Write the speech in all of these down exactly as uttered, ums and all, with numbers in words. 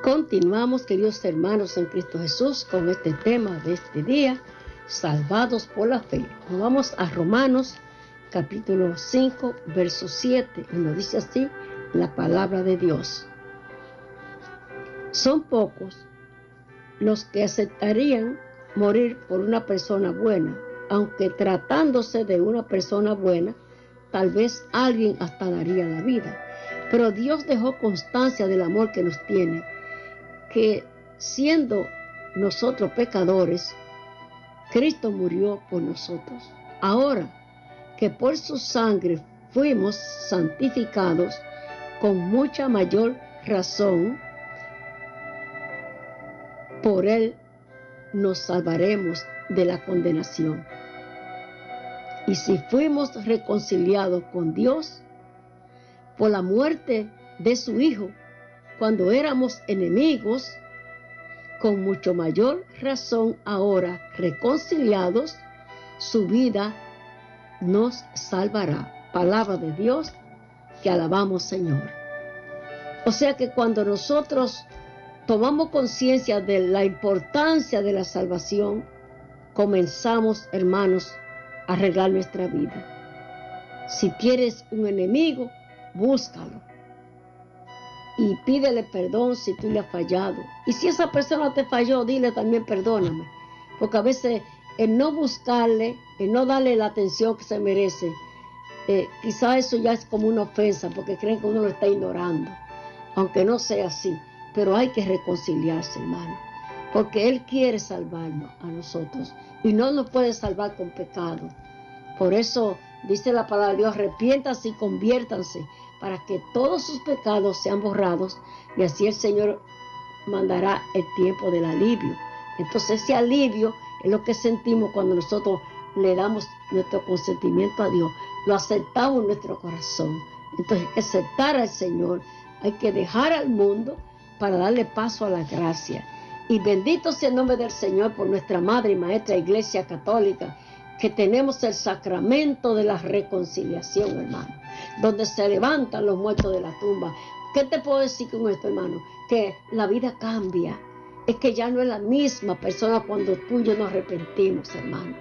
Continuamos, queridos hermanos en Cristo Jesús, con este tema de este día, salvados por la fe. Nos vamos a Romanos capítulo cinco, verso siete, y nos dice así la palabra de Dios. Son pocos los que aceptarían morir por una persona buena, aunque tratándose de una persona buena, tal vez alguien hasta daría la vida. Pero Dios dejó constancia del amor que nos tiene, que siendo nosotros pecadores, Cristo murió por nosotros. Ahora que por su sangre fuimos santificados, con mucha mayor razón, por él nos salvaremos de la condenación. Y si fuimos reconciliados con Dios por la muerte de su Hijo, cuando éramos enemigos, con mucho mayor razón ahora reconciliados, su vida nos salvará. Palabra de Dios, que alabamos, Señor. O sea que cuando nosotros tomamos conciencia de la importancia de la salvación, comenzamos, hermanos, a arreglar nuestra vida. Si tienes un enemigo, búscalo y pídele perdón si tú le has fallado. Y si esa persona te falló, dile también perdóname. Porque a veces el no buscarle, el no darle la atención que se merece, eh, quizá eso ya es como una ofensa, porque creen que uno lo está ignorando. Aunque no sea así, pero hay que reconciliarse, hermano. Porque Él quiere salvarnos a nosotros y no nos puede salvar con pecado. Por eso dice la palabra de Dios: arrepiéntanse y conviértanse, para que todos sus pecados sean borrados, y así el Señor mandará el tiempo del alivio. Entonces ese alivio es lo que sentimos cuando nosotros le damos nuestro consentimiento a Dios, lo aceptamos en nuestro corazón. Entonces hay que aceptar al Señor, hay que dejar al mundo para darle paso a la gracia. Y bendito sea el nombre del Señor por nuestra Madre y Maestra Iglesia Católica, que tenemos el sacramento de la reconciliación, hermano, donde se levantan los muertos de la tumba. ¿Qué te puedo decir con esto, hermano? Que la vida cambia. Es que ya no es la misma persona cuando tú y yo nos arrepentimos, hermano.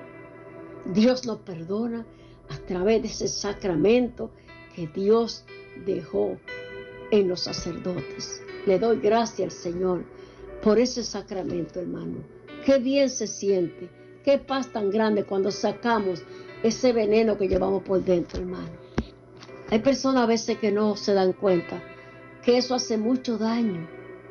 Dios nos perdona a través de ese sacramento que Dios dejó en los sacerdotes. Le doy gracias al Señor por ese sacramento, hermano. Qué bien se siente. Qué paz tan grande cuando sacamos ese veneno que llevamos por dentro, hermano. Hay personas a veces que no se dan cuenta que eso hace mucho daño.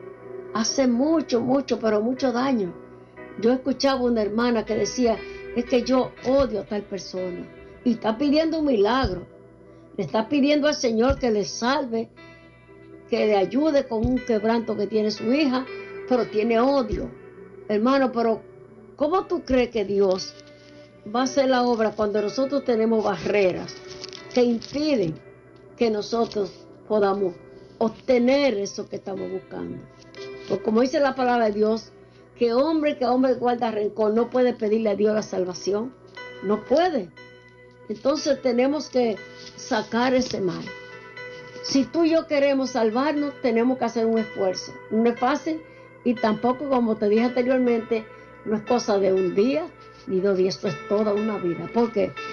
Hace mucho, mucho, pero mucho daño. Yo escuchaba una hermana que decía: es que yo odio a tal persona. Y está pidiendo un milagro. Le está pidiendo al Señor que le salve, que le ayude con un quebranto que tiene su hija, pero tiene odio. Hermano, pero ¿cómo tú crees que Dios va a hacer la obra cuando nosotros tenemos barreras que impiden que nosotros podamos obtener eso que estamos buscando? Pues como dice la palabra de Dios, que hombre que hombre guarda rencor no puede pedirle a Dios la salvación. No puede. Entonces tenemos que sacar ese mal. Si tú y yo queremos salvarnos, tenemos que hacer un esfuerzo. No es fácil y tampoco, como te dije anteriormente, no es cosa de un día ni dos días, esto es toda una vida. ¿Por qué?